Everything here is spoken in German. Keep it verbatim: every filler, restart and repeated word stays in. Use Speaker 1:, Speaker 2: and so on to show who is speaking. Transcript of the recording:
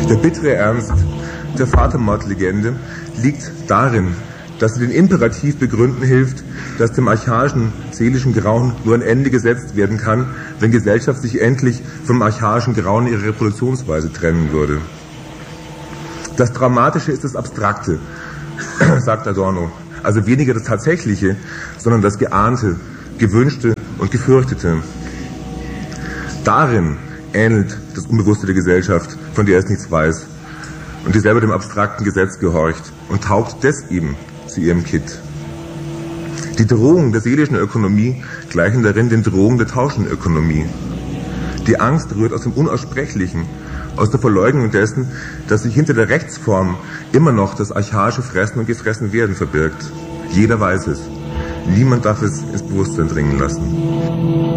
Speaker 1: Der bittere Ernst der Vatermordlegende liegt darin, dass sie den Imperativ begründen hilft, dass dem archaischen seelischen Grauen nur ein Ende gesetzt werden kann, wenn Gesellschaft sich endlich vom archaischen Grauen ihrer Reproduktionsweise trennen würde. Das Dramatische ist das Abstrakte, sagt Adorno, also weniger das Tatsächliche, sondern das Geahnte, Gewünschte und Gefürchtete. Darin ähnelt das Unbewusste der Gesellschaft, von der es nichts weiß und die selber dem abstrakten Gesetz gehorcht und taugt des eben zu ihrem Kitt. Die Drohungen der seelischen Ökonomie gleichen darin den Drohungen der tauschenden Ökonomie. Die Angst rührt aus dem Unaussprechlichen, aus der Verleugnung dessen, dass sich hinter der Rechtsform immer noch das archaische Fressen und Gefressenwerden verbirgt. Jeder weiß es. Niemand darf es ins Bewusstsein dringen lassen.